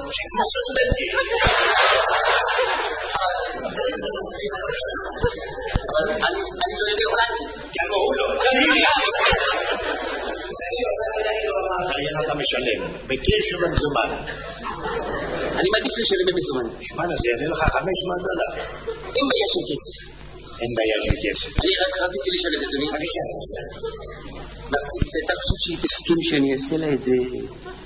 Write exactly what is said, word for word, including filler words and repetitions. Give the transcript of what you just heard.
שיתמוסס בלתי. אבל אני לא יודע אולי. גם הוא לא. איך אתה משלם? בקש או במזומן? אני מעדיף לשלם במזומן. שמע, זה יעלה לך חמש מאות דולר. אין בעיה של כסף. אין בעיה של כסף. אני רק רציתי לשאול את אדוני. בבקשה. מרציק, אתה חושב שהיא תסכים שאני אעשה לה את זה